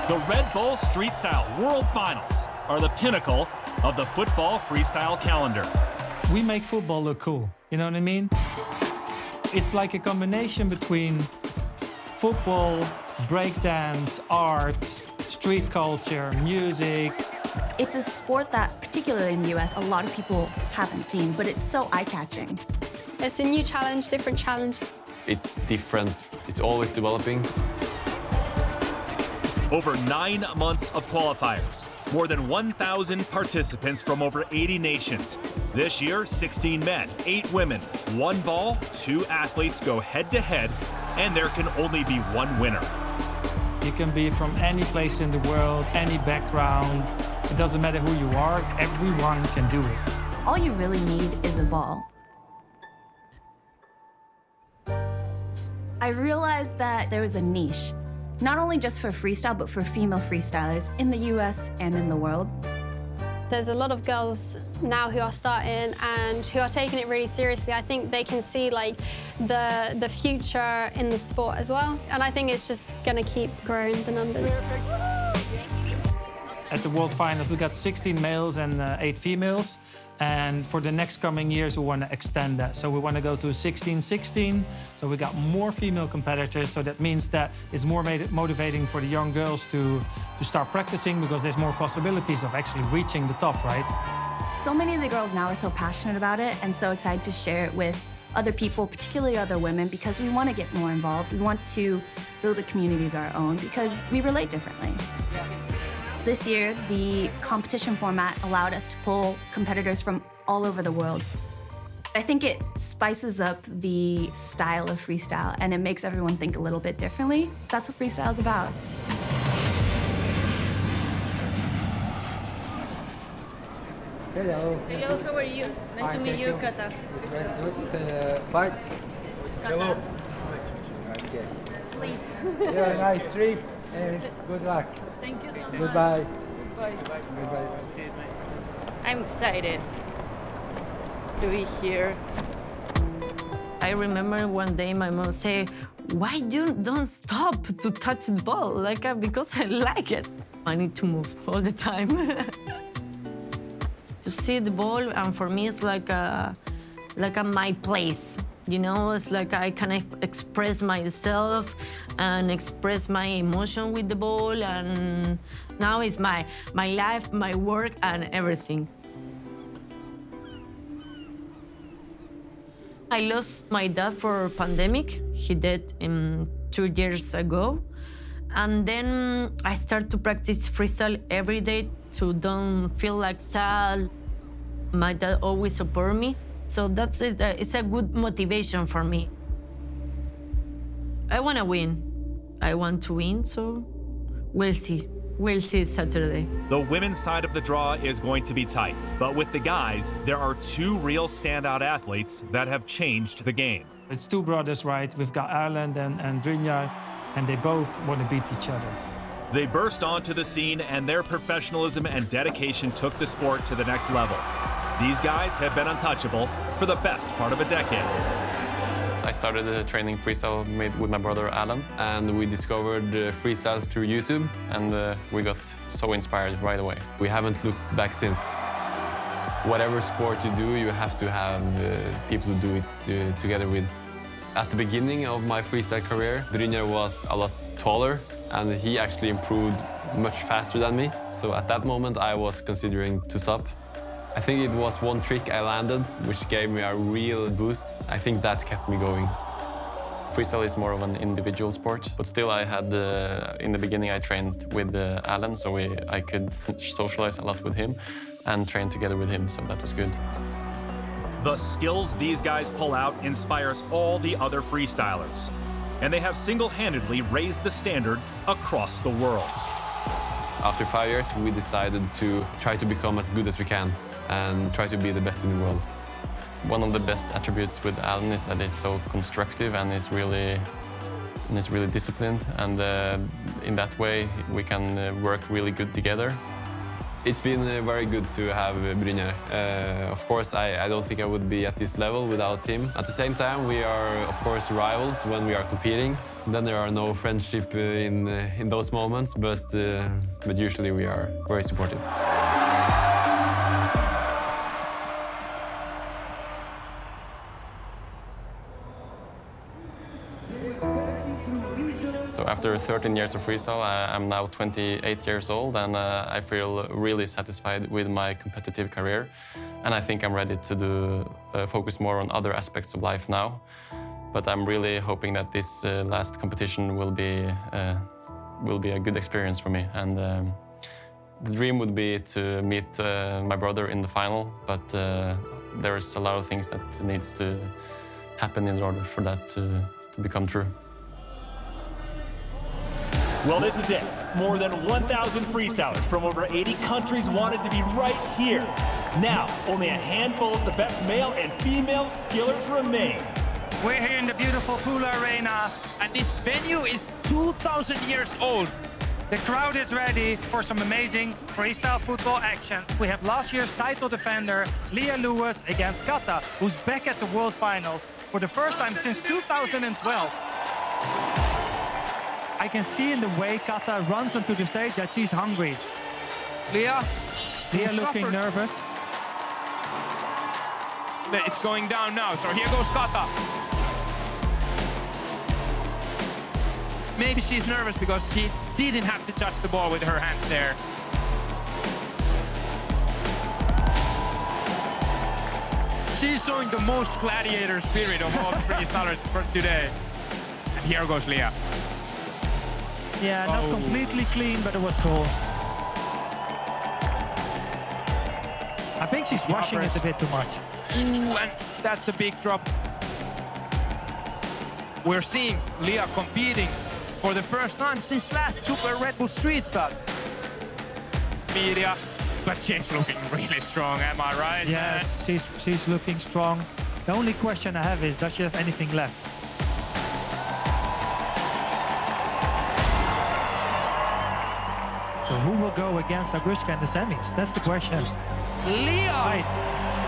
The Red Bull Street Style World Finals are the pinnacle of the football freestyle calendar. We make football look cool, you know what I mean? It's like a combination between football, breakdance, art, street culture, music. It's a sport that, particularly in the US, a lot of people haven't seen, but it's so eye-catching. It's a new challenge, different challenge. It's different, it's always developing. Over 9 months of qualifiers, more than 1,000 participants from over 80 nations. This year, 16 men, 8 women, 1 ball, 2 athletes go head-to-head, and there can only be 1 winner. You can be from any place in the world, any background. It doesn't matter who you are, everyone can do it. All you really need is a ball. I realized that there was a niche, not only just for freestyle, but for female freestylers in the US and in the world. There's a lot of girls now who are starting and who are taking it really seriously. I think they can see like the future in the sport as well. And I think it's just gonna keep growing the numbers. At the World Finals, we got 16 males and 8 females. And for the next coming years, we want to extend that. So we want to go to 16-16. So we got more female competitors. So that means that it's more motivating for the young girls to start practicing because there's more possibilities of actually reaching the top, right? So many of the girls now are so passionate about it and so excited to share it with other people, particularly other women, because we want to get more involved. We want to build a community of our own because we relate differently. This year, the competition format allowed us to pull competitors from all over the world. I think it spices up the style of freestyle and it makes everyone think a little bit differently. That's what freestyle is about. Hello. Hello, how are you? Nice to meet you, Kata. It's very good. Fight. Hello. Okay. Please. Yeah, nice trip and good luck. Thank you so much. Goodbye. Bye. Goodbye. I'm excited to be here. I remember one day my mom said, "Why you don't stop to touch the ball?" Because I like it. I need to move all the time. To see the ball, and for me, it's like my place. You know, it's like I can express myself and express my emotion with the ball, and now it's my life, my work, and everything. I lost my dad for pandemic. He died 2 years ago. And then I started to practice freestyle every day to don't feel like sad. My dad always support me. So that's it. It's a good motivation for me. I want to win. I want to win, so we'll see. We'll see Saturday. The women's side of the draw is going to be tight, but with the guys, there are 2 real standout athletes that have changed the game. It's 2 brothers, right? We've got Erlend and Drinjar, and they both want to beat each other. They burst onto the scene, and their professionalism and dedication took the sport to the next level. These guys have been untouchable for the best part of a decade. I started training freestyle with my brother Alan, and we discovered freestyle through YouTube, and we got so inspired right away. We haven't looked back since. Whatever sport you do, you have to have people to do it together with. At the beginning of my freestyle career, Drinjar was a lot taller, and he actually improved much faster than me. So at that moment, I was considering to stop. I think it was one trick I landed, which gave me a real boost. I think that kept me going. Freestyle is more of an individual sport, but still I had, in the beginning I trained with Alan, so I could socialize a lot with him and train together with him, so that was good. The skills these guys pull out inspires all the other freestylers, and they have single-handedly raised the standard across the world. After 5 years, we decided to try to become as good as we can and try to be the best in the world. One of the best attributes with Alan is that he's so constructive and he's really disciplined, and in that way we can work really good together. It's been very good to have Brynjar. Of course, I don't think I would be at this level without him. At the same time, we are, of course, rivals when we are competing. Then there are no friendship in those moments, but usually we are very supportive. So after 13 years of freestyle, I'm now 28 years old, and I feel really satisfied with my competitive career. And I think I'm ready to focus more on other aspects of life now. But I'm really hoping that this last competition will be a good experience for me. And the dream would be to meet my brother in the final, but there's a lot of things that needs to happen in order for that to become true. Well, this is it. More than 1,000 freestylers from over 80 countries wanted to be right here. Now, only a handful of the best male and female skillers remain. We're here in the beautiful Pula Arena, and this venue is 2,000 years old. The crowd is ready for some amazing freestyle football action. We have last year's title defender, Leah Lewis, against Kata, who's back at the World Finals for the first time since 2012. I can see in the way Kata runs onto the stage that she's hungry. Leah looking nervous. It's going down now, so here goes Kata. Maybe she's nervous because she didn't have to touch the ball with her hands there. She's showing the most gladiator spirit of all the freestylers for today. And here goes Leah. Yeah, not completely clean, but it was cool. I think she's rushing it a bit too much. Ooh, and that's a big drop. We're seeing Leah competing for the first time since last Super Red Bull Street Style. Media, but she's looking really strong, am I right? Yes, man? she's looking strong. The only question I have is, does she have anything left? So who will go against Agrushka in the semis? That's the question. Leah! Right.